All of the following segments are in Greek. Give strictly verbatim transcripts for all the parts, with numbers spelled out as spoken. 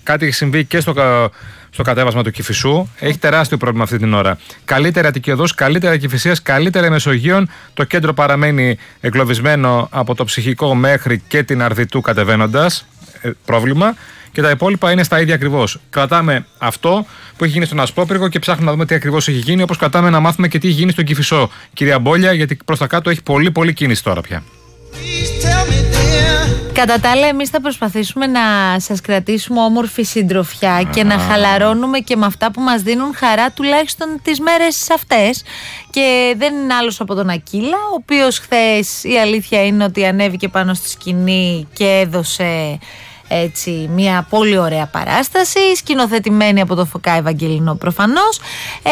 κάτι έχει συμβεί και στο, στο κατέβασμα του Κηφισού. Έχει τεράστιο πρόβλημα αυτή την ώρα. Καλύτερη Αττική Οδός, καλύτερα Κηφισίας, καλύτερα Μεσογείων. Το κέντρο παραμένει εγκλωβισμένο από το Ψυχικό μέχρι και την Αρδιτού κατεβαίνοντας. Ε, πρόβλημα. Και τα υπόλοιπα είναι στα ίδια ακριβώς. Κρατάμε αυτό που έχει γίνει στον Ασπρόπυργο και ψάχνουμε να δούμε τι ακριβώς έχει γίνει. Όπως κρατάμε να μάθουμε και τι έχει γίνει στον Κηφισό, κυρία Μπόλια, γιατί προς τα κάτω έχει πολύ πολύ κίνηση τώρα πια. Κατά τα άλλα, εμείς θα προσπαθήσουμε να σας κρατήσουμε όμορφη συντροφιά ah. και να χαλαρώνουμε και με αυτά που μας δίνουν χαρά τουλάχιστον τις μέρες αυτές. Και δεν είναι άλλος από τον Ακύλα, ο οποίος χθες η αλήθεια είναι ότι ανέβηκε πάνω στη σκηνή και έδωσε έτσι μια πολύ ωραία παράσταση, σκηνοθετημένη από το Φωκά Ευαγγελινό προφανώς. Ε,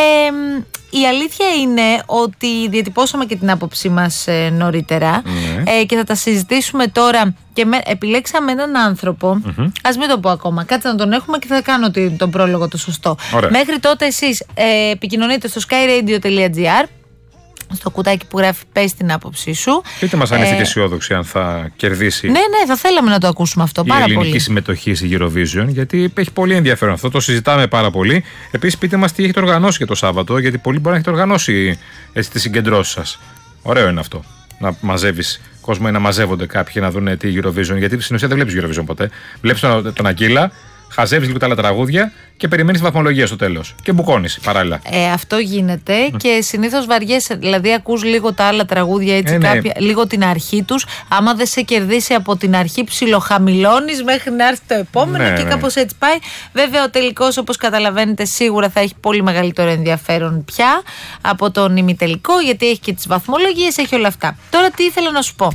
η αλήθεια είναι ότι διατυπώσαμε και την άποψή μας ε, νωρίτερα mm-hmm. ε, και θα τα συζητήσουμε τώρα και με, επιλέξαμε έναν άνθρωπο, mm-hmm. ας μην το πω ακόμα, κάτσε να τον έχουμε και θα κάνω τον, τον πρόλογο το σωστό. Ωραία. Μέχρι τότε εσείς ε, επικοινωνείτε στο skyradio.gr, στο κουτάκι που γράφει πες την άποψή σου. Πείτε μας αν είστε και αισιόδοξοι αν θα κερδίσει. Ναι, ναι, θα θέλαμε να το ακούσουμε αυτό η πάρα πολύ. Η ελληνική συμμετοχή στη Eurovision, γιατί έχει πολύ ενδιαφέρον αυτό, το συζητάμε πάρα πολύ. Επίσης, πείτε μας τι έχετε οργανώσει για το Σάββατο, γιατί πολλοί μπορεί να έχετε οργανώσει έτσι, τις συγκεντρώσεις σας. Ωραίο είναι αυτό. Να μαζεύεις κόσμο ή να μαζεύονται κάποιοι να δουν τι Eurovision, γιατί στην ουσία δεν βλέπεις Eurovision ποτέ. Βλέπεις τον, τον Ακύλα. Χαζεύεις λίγο τα άλλα τραγούδια και περιμένεις βαθμολογία στο τέλος. Και μπουκώνεις παράλληλα. Ε, αυτό γίνεται mm. και συνήθως βαριέσαι. Δηλαδή, ακούς λίγο τα άλλα τραγούδια, έτσι, ε, ναι. κάποια, λίγο την αρχή τους. Άμα δεν σε κερδίσει από την αρχή, ψιλοχαμηλώνεις μέχρι να έρθει το επόμενο ναι, και ναι. κάπως έτσι πάει. Βέβαια, ο τελικός, όπως καταλαβαίνετε, σίγουρα θα έχει πολύ μεγαλύτερο ενδιαφέρον πια από τον ημιτελικό, γιατί έχει και τις βαθμολογίες, έχει όλα αυτά. Τώρα, τι ήθελα να σου πω.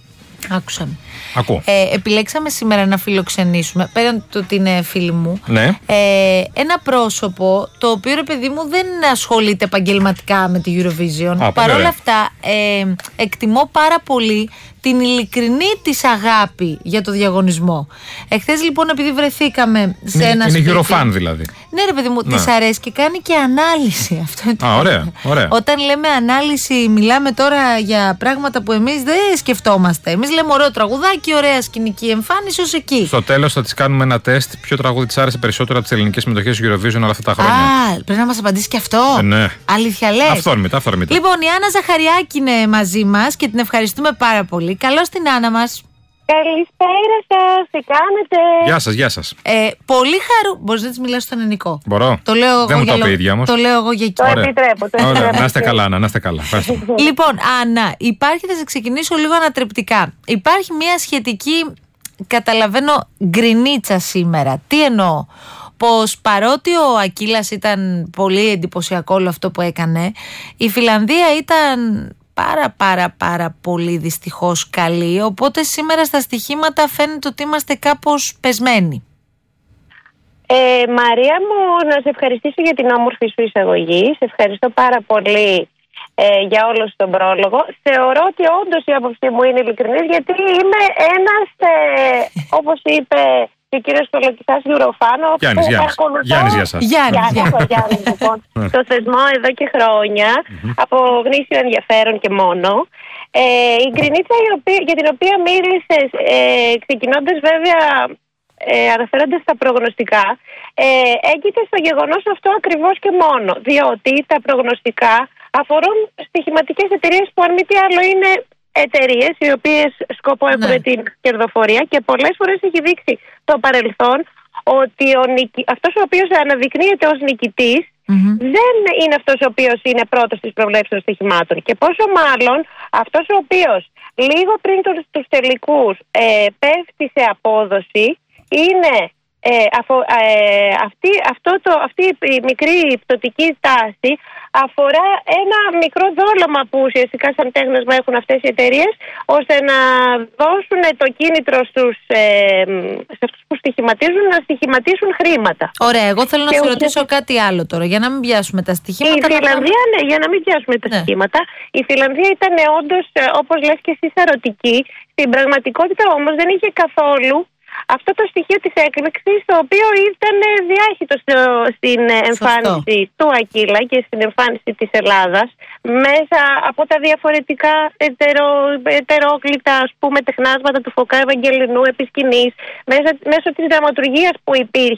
Άκουσα με. Ε, επιλέξαμε σήμερα να φιλοξενήσουμε, πέραν το ότι είναι φίλη μου, ναι. ε, ένα πρόσωπο το οποίο, ρε παιδί μου, δεν ασχολείται επαγγελματικά με τη Eurovision. Παρ' όλα αυτά, ε, εκτιμώ πάρα πολύ την ειλικρινή της αγάπη για το διαγωνισμό. Εχθές λοιπόν, επειδή βρεθήκαμε σε είναι, ένα είναι σπίτι. Είναι Eurofan δηλαδή. Ναι, ρε παιδί μου, ναι. της αρέσει και κάνει και ανάλυση. Αυτό είναι το Α, ωραία, ωραία. Όταν λέμε ανάλυση, μιλάμε τώρα για πράγματα που εμείς δεν σκεφτόμαστε. Εμείς λέμε ωραίο τραγουδάκι, ωραία σκηνική εμφάνιση, ως εκεί. Στο τέλος θα της κάνουμε ένα τεστ. Ποιο τραγούδι της άρεσε περισσότερο από τις ελληνικές συμμετοχές στο Eurovision όλα αυτά τα χρόνια. Α, πρέπει να μας απαντήσει και αυτό. Ε, ναι. Αλήθεια λες. Αυθόρμητα, αυθόρμητα. Λοιπόν, η Άννα Ζαχαριάκη είναι μαζί μας και την ευχαριστούμε πάρα πολύ. Καλώς την Άννα μας. Καλησπέρα σας, τι κάνετε? Γεια σας, γεια σας. Ε, πολύ χαρού. Μπορείς να της μιλάς στον ελληνικό? Μπορώ. Το λέω δεν εγώ μου το είπε η ίδια όμως. Το λέω εγώ για εκεί. Το επιτρέπω. Το επιτρέπω. Να είστε καλά, Άννα, να είστε καλά. Λοιπόν, Άννα, υπάρχει, θα σε ξεκινήσω λίγο ανατρεπτικά. Υπάρχει μια σχετική, καταλαβαίνω, γκρινίτσα σήμερα. Τι εννοώ? Πως παρότι ο Ακύλας ήταν πολύ εντυπωσιακό όλο αυτό που έκανε, η Φιλανδία ήταν πάρα πάρα πάρα πολύ δυστυχώς καλή, οπότε σήμερα στα στοιχήματα φαίνεται ότι είμαστε κάπως πεσμένοι. Ε, Μαρία μου, να σε ευχαριστήσω για την όμορφη σου εισαγωγή. Σε ευχαριστώ πάρα πολύ ε, για όλο τον πρόλογο. Θεωρώ ότι όντως η άποψή μου είναι ειλικρινής, γιατί είμαι ένας, ε, όπως είπε και ο κύριος Κολοκυθάς, Eurofan. Γιάννης, Γιάννης. Γιάννης, για σας. Γιάννης, Γιάννης, Γιάννης, λοιπόν. Το θεσμό εδώ και χρόνια, από γνήσιο ενδιαφέρον και μόνο. Ε, η γκρινίτσα για την οποία μίλησες, ε, ξεκινώντας βέβαια, ε, αναφέροντας τα προγνωστικά, ε, έγκυται στο γεγονός αυτό ακριβώς και μόνο. Διότι τα προγνωστικά αφορούν στοιχηματικές εταιρείες που, αν μη τι άλλο, είναι εταιρείες οι οποίες σκοπό έχουν ναι. την κερδοφορία, και πολλές φορές έχει δείξει το παρελθόν ότι ο νικη... αυτός ο οποίος αναδεικνύεται ως νικητής mm-hmm. δεν είναι αυτός ο οποίος είναι πρώτος στις προβλέψεις των στοιχημάτων. Και πόσο μάλλον αυτός ο οποίος λίγο πριν τους, τους τελικούς ε, πέφτει σε απόδοση είναι ε, αφο, ε, αυτή, αυτό το, αυτή η μικρή πτωτική τάση αφορά ένα μικρό δόλωμα που ουσιαστικά σαν τέχνασμα έχουν αυτές οι εταιρείες, ώστε να δώσουν το κίνητρο στους, ε, σε αυτούς που στοιχηματίζουν να στοιχηματίσουν χρήματα. Ωραία, εγώ θέλω να και σου ρωτήσω και... κάτι άλλο τώρα, για να μην πιάσουμε τα στοιχήματα. Η Φιλανδία, ναι, για να μην πιάσουμε τα ναι. στοιχήματα. Η Φιλανδία ήταν όντως, όπως λες και εσύ, σαρωτική. Στην πραγματικότητα όμως δεν είχε καθόλου αυτό το στοιχείο της έκπληξης, το οποίο ήταν διάχυτο στο, στην εμφάνιση Σωστό. του Ακύλα και στην εμφάνιση της Ελλάδας, μέσα από τα διαφορετικά ετερο, ετερόκλητα, ας πούμε, τεχνάσματα του Φωκά Ευαγγελινού επί σκηνής, μέσα, μέσω της δραματουργίας που υπήρχε.